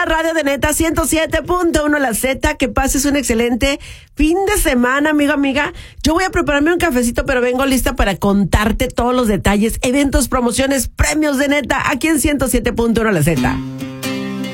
la radio de Neta 107.1 La Z. Que pases un excelente fin de semana, amiga. Yo voy a prepararme un cafecito, pero vengo lista para contarte todos los detalles, eventos, promociones, premios de Neta aquí en 107.1 La Z.